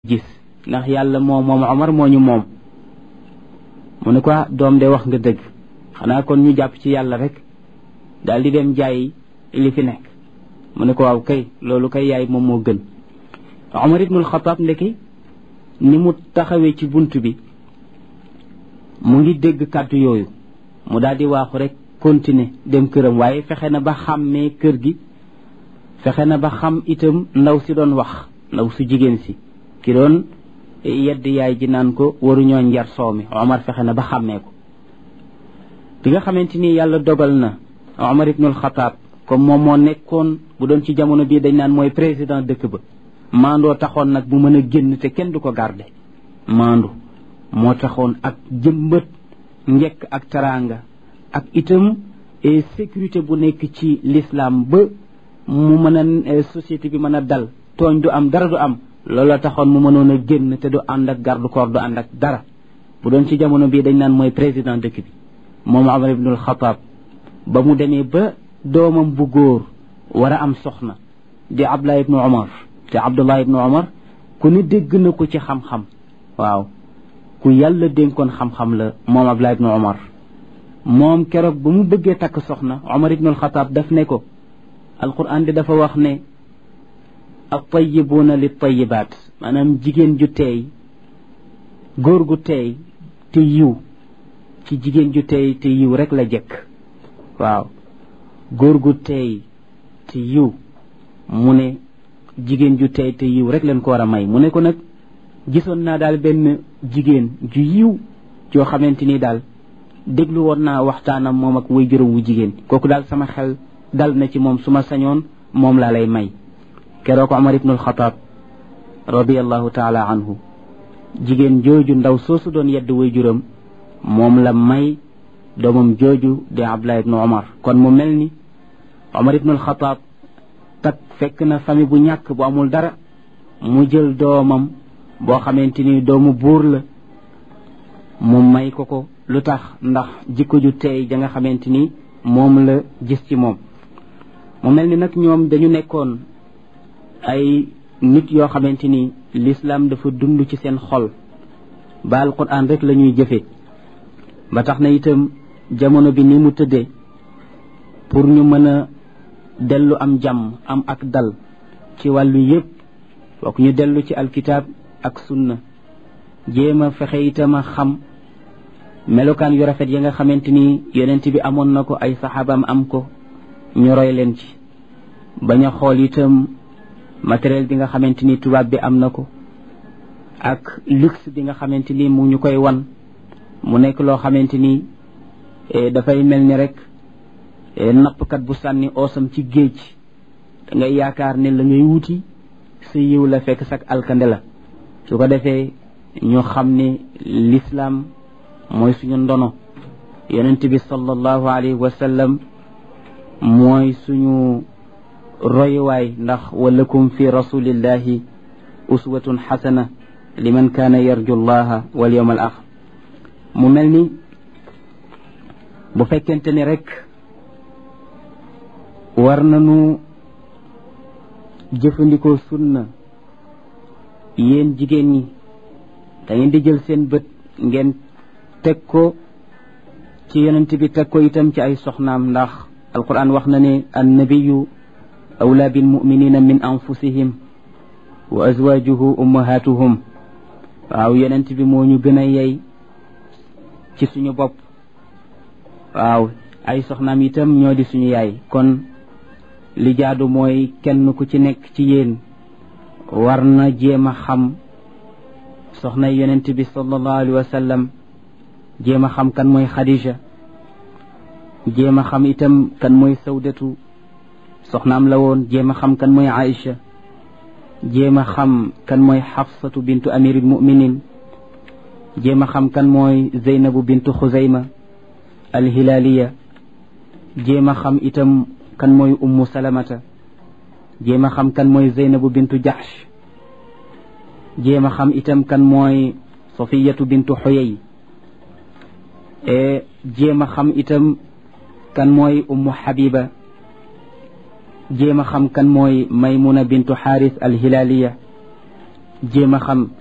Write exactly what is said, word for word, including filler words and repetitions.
gis ndax yàlla moom moom Omar moo ñu moom mu ne ko doom de wax nga dëgg xanaa kon ñu jàpp ci yàlla rek daal di dem jaay li fi nekk mu ne ko waaw kay loolu kay yaay moom moo gën Omar ibnul Xataab ndeki ni mu taxawee ci bunt bi mu ngi dégg kàddu yooyu mu daal di waaxu rek continuer dem këram waaye fexe na ba xàmmee kër gi fexe na ba xam itam ndaw si doon wax ndaw su jigéen si ki doon yedd yaay ji naan ko waruñoo njar soow mi Omar fexe na ba xàmmee ko bi nga xamante ni yàlla dogal na Omar ibnul Xataab comme moom moo nekkoon bu doon ci jamono bii dañ naan mooy président dëkk ba maandoo taxoon nag bu mën a génn te kenn du ko garde maandu moo taxoon ak jëmbët njekk ak teraanga ak itam sécurité bu nekk ci l'islam ba mu mën a société bi mën a dal tooñ du am dara du am loolu taxoon mu mënoon a génn te du ànd ak garde corps du ànd ak dara bu doon ci jamono bii dañ naan mooy président dëkk bi moom Omar ibnul Xataab ba mu demee ba doomam bu góor war a am soxna di Abdullah ibnu Omar te Abdullah ibnu Omar ku ne dégg na ko ci xam-xam waaw ku yàlla dénkoon xam-xam la moom Abdullah ibnu Omar moom keroog ba mu bëggee takk soxna Omar ibnul Xataab daf ne ko alquran di dafa wax ne at-tayyibuuna lit-tayyibaat maanaam jigéen ju teey góor gu teey te yiw ci jigéen ju teey te yiw rek la jekk waaw góor gu teey te yiw mu ne jigéen ju teey te yiw rek leen ko war a may mu ne ko nag gisoon naa daal benn jigéen ju yiw joo xamante ni daal déglu woon naa waxtaanam moom ak way juróom wu jigéen kooku daal sama xel dal na ci moom su ma sañoon moom laa lay may keroog Omar ibnul Xataab radiallahu taala anhu jigéen jooju ndaw soosu doon yedd way juróom moom la may doomam jooju di Abdullah ibnu Omar kon mu mel ni Omar ibnul Xataab tak fekk na famille bu ñàkk bu amul dara mu jël doomam boo xamante ni doomu buur la mu may ko ko lu tax ndax jikko ju teey ja nga xamante ni moom la gis ci moom mu mel ni nag ñoom dañu nekkoon ay nit yoo xamante ni l'islam dafa dund ci seen xol ba alquran rek la ñuy jëfe ba tax na itam jamono bi ni mu tëddee pour ñu mën a dellu am jàmm am ak dal ci wàllu yépp foog ñu dellu ci alkitab ak sunna jéem a fexe itam a xam melokaan yu rafet ya nga xamante ni yonent bi amoon na ko ay saxaabaam am ko ñu roy leen ci bañ a xool itam matériel bi nga xamante ni tubaab bi am na ko ak luxe bi nga xamante ni mu ñu koy wan mu nekk loo xamante ni dafay mel ni rek nappkat bu sànni oosam ci géej da ngay yaakaar ne la ngay wuti sa yiw la fekk sak alkande la su ko defee ñu xam ne l'islam mooy suñu ndono yonent bi sallallahu alayhi wa sallam mooy suñu royuwaay ndax walakum fi rasulillahi uswatun xasana liman kaana yarju llaha wal yawm al axir mu mel ni bu fekkente ni rek war nañu jëfandikoo sunna yéen jigéen ñi da ngeen di jël seen bët ngeen teg ko ci yonent bi teg ko itam ci ay soxnaam ndax alquran wax na ne annabiyu awlaa bil muminina min anfusihim wa azwajuhu ummahatuhum waaw yonent bi moo ñu gën a yey ci suñu bopp waaw ay soxnaam itam ñoo di suñu yaay kon li jaadu mooy kenn ku ci nekk ci yéen war na jéem a xam soxna yonent bi sallallahu alayhi wa sallam jéem a xam kan mooy Khadija jéem a xam itam kan mooy Sawdatu soxnaam la woon jéem a xam kan mooy Aïcha jéem a xam kan mooy Xafsatu bintu amiril muminin jéem a xam kan mooy Zeynabu bintu Xuzayma alhilaaliya jéem a xam itam kan mooy Ummu Salamata jéem a xam kan mooy Zeynabu bintu Jaxsh jéem a xam itam kan mooy Safiyatu bintu Xuyay e jéem a xam itam kan mooy Ummu Habiba jéem a xam kan mooy Maymuna bintu Xaaris alhilaaliya jéem a xam